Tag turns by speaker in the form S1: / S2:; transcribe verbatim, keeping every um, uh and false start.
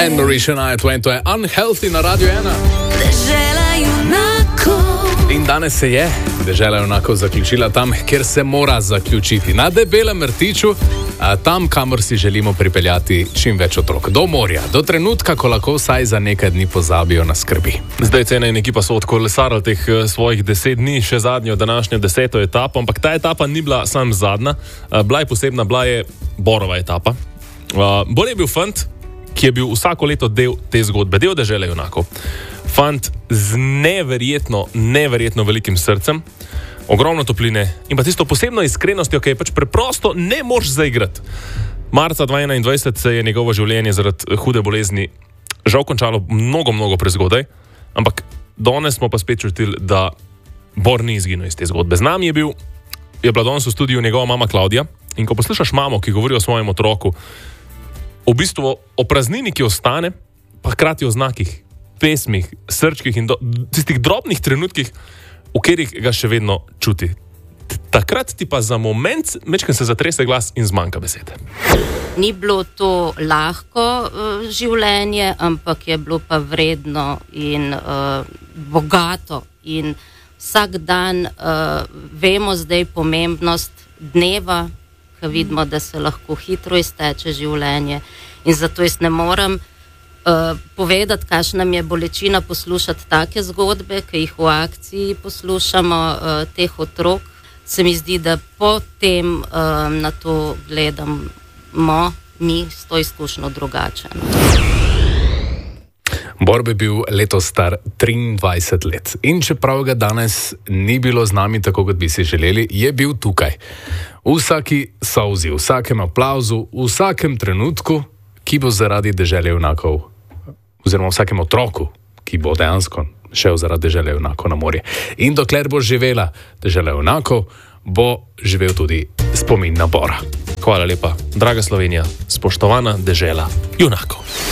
S1: And Marisha Knight, to je Unhealthy na Radio ena.
S2: Dežela junakov.
S1: In danes se je Dežela junakov zaključila tam, kjer se mora zaključiti. Na Debelem rtiču, tam, kamor si želimo pripeljati čim več otrok. Do morja, do trenutka, ko lahko vsaj za nekaj dni pozabijo na skrbi.
S3: Zdaj cena in ekipa so odkolesarili teh svojih deset dni, še zadnjo današnjo deseto etapo, ampak ta etapa ni bila sam zadnja, bila je posebna, bila je Borova etapa. Bor je bil fant, ki je bil vsako leto del te zgodbe, del Dežele junakov. Fant z neverjetno, neverjetno velikim srcem, ogromno topline in pa tisto posebno iskrenostjo, ki je pač preprosto ne moreš zaigrati. Marca dva tisoč enaindvajset se je njegovo življenje zaradi hude bolezni žal končalo mnogo, mnogo prezgodaj, ampak danes smo pa spet čutili, da Bor ni izginil iz te zgodbe. Z nami je bil, je bila danes v studiu njegova mama Klaudija in ko poslušaš mamo, ki govori o svojem otroku, v bistvu o praznini, ki ostane, pa hkrati o znakih, pesmih, srčkih in do, tistih drobnih trenutkih, v katerih ga še vedno čuti. Takrat ti pa za moment mečkam se zatrese glas in zmanjka besede.
S4: Ni bilo to lahko uh, življenje, ampak je bilo pa vredno in uh, bogato. In vsak dan uh, vemo zdaj pomembnost dneva, ko vidimo, da se lahko hitro izteče življenje. In zato jaz ne morem uh, povedati, kakšna nam je bolečina poslušati take zgodbe, ki jih v akciji poslušamo, uh, teh otrok. Se mi zdi, da potem uh, na to gledamo mi s to izkušnjo drugače.
S1: Bor bi bil letos star triindvajset let in čeprav ga danes ni bilo z nami tako, kot bi si želeli, je bil tukaj. V vsaki solzi, v vsakem aplauzu, v vsakem trenutku, ki bo zaradi Dežele junakov, oziroma vsakem otroku, ki bo dejansko šel zaradi Dežele junakov na morje. In dokler bo živela Dežela junakov, bo živel tudi spomin na Bora.
S3: Hvala lepa, draga Slovenija, spoštovana Dežela junakov.